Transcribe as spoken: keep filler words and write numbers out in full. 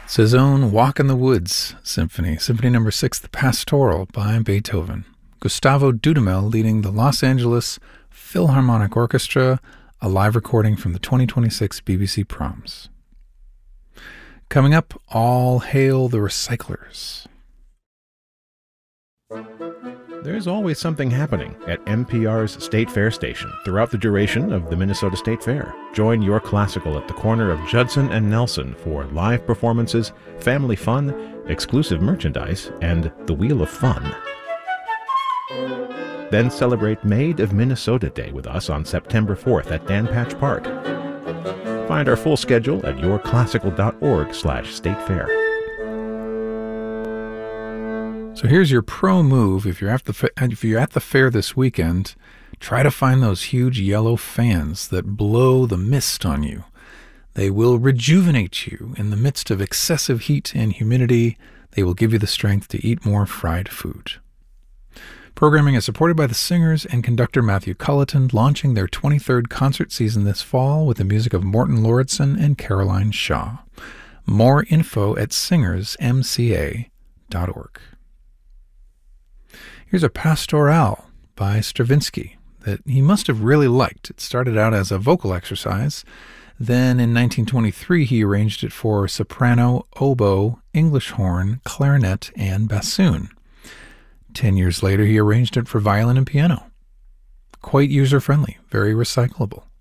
It's his own Walk in the Woods Symphony, Symphony Number Six, The Pastoral by Beethoven. Gustavo Dudamel leading the Los Angeles Philharmonic Orchestra, a live recording from the twenty twenty-six B B C Proms. Coming up, All Hail the Recyclers. There's always something happening at N P R's State Fair station throughout the duration of the Minnesota State Fair. Join your classical at the corner of Judson and Nelson for live performances, family fun, exclusive merchandise, and the Wheel of Fun. Then celebrate Made of Minnesota Day with us on September fourth at Dan Patch Park. Find our full schedule at yourclassical.org slash state fair. So here's your pro move. If you're at the fa- if you're at the fair this weekend, try to find those huge yellow fans that blow the mist on you. They will rejuvenate you in the midst of excessive heat and humidity. They will give you the strength to eat more fried food. Programming is supported by the singers and conductor Matthew Culleton, launching their twenty-third concert season this fall with the music of Morton Lauridsen and Caroline Shaw. More info at singers m c a dot org. Here's a Pastoral by Stravinsky that he must have really liked. It started out as a vocal exercise. Then in nineteen twenty-three, he arranged it for soprano, oboe, English horn, clarinet, and bassoon. Ten years later, he arranged it for violin and piano. Quite user-friendly, very recyclable.